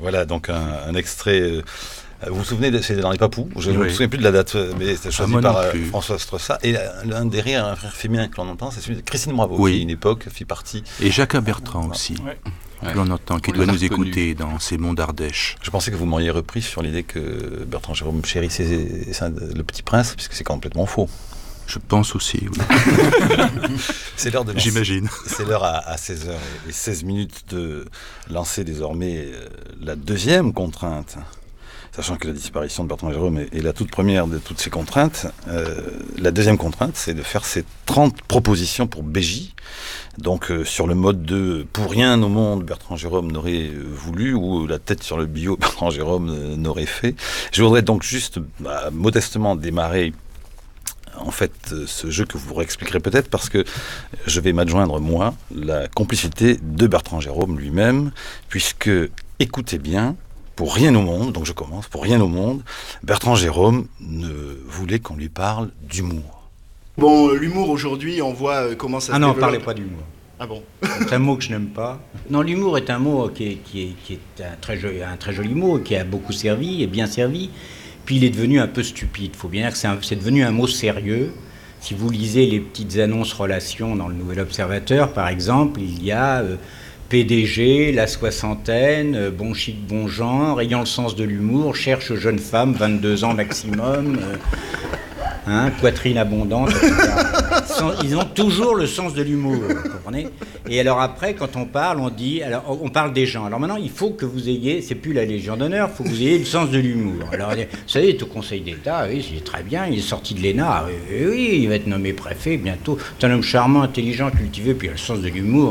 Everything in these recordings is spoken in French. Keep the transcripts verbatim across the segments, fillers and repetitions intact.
Voilà, donc un, un extrait... Euh, vous vous souvenez, de, c'est dans Les Papous, je ne oui. me souviens plus de la date, mais c'était choisi ah, par euh, plus. François Strossa. Et l'un des rires, un frère féminin que l'on entend, c'est celui de Christine Bravo, oui. qui à une époque fit partie... Et Jacques Bertrand ah, aussi, ouais. que l'on entend, qui on doit nous reconnu. écouter dans Ces monts d'Ardèche. Je pensais que vous m'auriez repris sur l'idée que Bertrand Jérôme chérissait Le Petit Prince, puisque c'est complètement faux. Je pense aussi, oui. C'est l'heure de lancer. J'imagine. C'est l'heure à, à seize heures seize de lancer désormais euh, la deuxième contrainte. Sachant que la disparition de Bertrand Jérôme est, est la toute première de toutes ces contraintes. Euh, la deuxième contrainte, c'est de faire ces trente propositions pour B J. Donc euh, sur le mode de « pour rien au monde, Bertrand Jérôme n'aurait voulu » ou « la tête sur le bio, Bertrand Jérôme euh, n'aurait fait ». Je voudrais donc juste bah, modestement démarrer en fait ce jeu que vous réexpliquerez peut-être, parce que je vais m'adjoindre, moi, la complicité de Bertrand Jérôme lui-même, puisque, écoutez bien, pour rien au monde, donc je commence, pour rien au monde, Bertrand Jérôme ne voulait qu'on lui parle d'humour. Bon, l'humour aujourd'hui, on voit euh, comment ça ah se non, développe. parlez pas d'humour. Ah bon? C'est un mot que je n'aime pas. Non, l'humour est un mot qui est, qui est, qui est un, très joli, un très joli mot, qui a beaucoup servi et bien servi. Puis il est devenu un peu stupide. Il faut bien dire que c'est, un, c'est devenu un mot sérieux. Si vous lisez les petites annonces relations dans le Nouvel Observateur, par exemple, il y a euh, P D G, la soixantaine, euh, bon chic, bon genre, ayant le sens de l'humour, cherche jeune femme, vingt-deux ans maximum, euh, hein, poitrine abondante, et cetera. Ils ont toujours le sens de l'humour, vous comprenez? Et alors après, quand on parle, on dit, alors on parle des gens. Alors maintenant, il faut que vous ayez, c'est plus la Légion d'honneur, il faut que vous ayez le sens de l'humour. Alors, vous savez, il est au Conseil d'État, oui, c'est très bien, il est sorti de l'E N A, oui, oui, il va être nommé préfet bientôt. C'est un homme charmant, intelligent, cultivé, puis il a le sens de l'humour.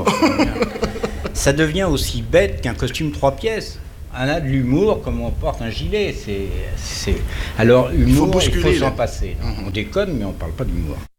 Ça devient aussi bête qu'un costume trois pièces. On a de l'humour comme on porte un gilet. C'est, c'est... Alors, l'humour, il faut, il faut s'en passer. On déconne, mais on ne parle pas d'humour.